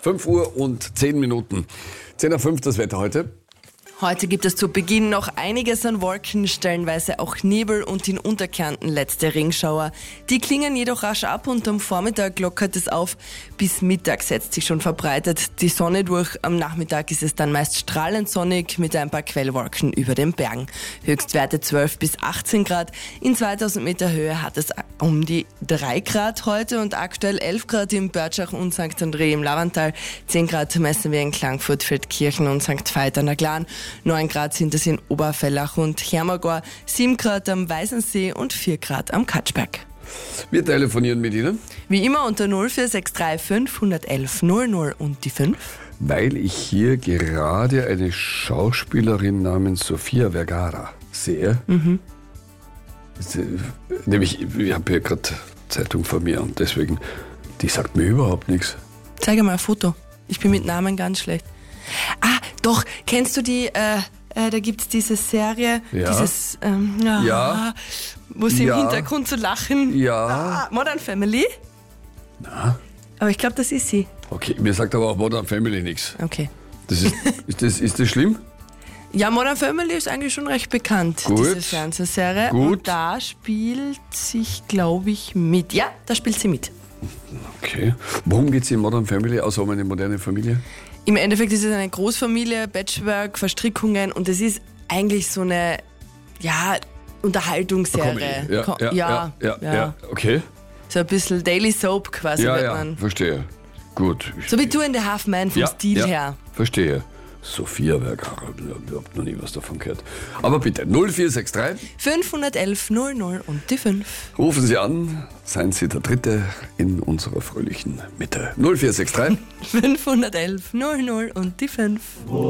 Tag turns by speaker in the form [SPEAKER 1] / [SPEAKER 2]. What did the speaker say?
[SPEAKER 1] 5 Uhr und 10 Minuten. 10 nach 5 das Wetter heute.
[SPEAKER 2] Heute gibt es zu Beginn noch einiges an Wolken, stellenweise auch Nebel und in Unterkärnten letzte Regschauer. Die klingen jedoch rasch ab und am Vormittag lockert es auf. Bis Mittag setzt sich schon verbreitet die Sonne durch. Am Nachmittag ist es dann meist strahlend sonnig mit ein paar Quellwolken über den Bergen. Höchstwerte 12 bis 18 Grad. In 2000 Meter Höhe hat es um die 3 Grad heute und aktuell 11 Grad in Börtschach und St. André im Lavantal. 10 Grad messen wir in Klagenfurt, Feldkirchen und St. Veit an der Glan. 9 Grad sind es in Oberfellach und Hermagor, 7 Grad am Weißensee und 4 Grad am Katschberg.
[SPEAKER 1] Wir telefonieren mit Ihnen.
[SPEAKER 2] Wie immer unter 0463 511 00 und die 5.
[SPEAKER 1] Weil ich hier gerade eine Schauspielerin namens Sofia Vergara sehe. Nämlich, ich habe hier gerade Zeitung vor mir und deswegen, die sagt mir überhaupt nichts.
[SPEAKER 2] Zeige mal ein Foto. Ich bin mit Namen ganz schlecht. Ah, doch, kennst du die, da gibt's diese Serie,
[SPEAKER 1] Ja.
[SPEAKER 2] dieses,
[SPEAKER 1] Ja.
[SPEAKER 2] wo sie
[SPEAKER 1] Ja.
[SPEAKER 2] im Hintergrund so lachen.
[SPEAKER 1] Ja.
[SPEAKER 2] Modern Family?
[SPEAKER 1] Na?
[SPEAKER 2] Aber ich glaube, das ist sie.
[SPEAKER 1] Okay, mir sagt aber auch Modern Family nichts.
[SPEAKER 2] Okay.
[SPEAKER 1] Das ist das schlimm?
[SPEAKER 2] Ja, Modern Family ist eigentlich schon recht bekannt,
[SPEAKER 1] Gut.
[SPEAKER 2] diese Fernsehserie.
[SPEAKER 1] Gut.
[SPEAKER 2] Und da spielt sich, glaube ich, mit. Ja, da spielt sie mit.
[SPEAKER 1] Okay. Worum geht es in Modern Family, außer um eine moderne Familie?
[SPEAKER 2] Im Endeffekt ist es eine Großfamilie, Patchwork, Verstrickungen und es ist eigentlich so eine, Unterhaltungsserie.
[SPEAKER 1] Comedy. Ja. Okay.
[SPEAKER 2] So ein bisschen Daily Soap quasi wird man.
[SPEAKER 1] Verstehe. Gut.
[SPEAKER 2] So wie Two and a Half Men vom Stil her.
[SPEAKER 1] Verstehe. Sofia Vergara, ich habe noch nie was davon gehört. Aber bitte, 0463,
[SPEAKER 2] 511 00 und die 5.
[SPEAKER 1] rufen Sie an, seien Sie der Dritte in unserer fröhlichen Mitte. 0463
[SPEAKER 2] 511 00 und die 5.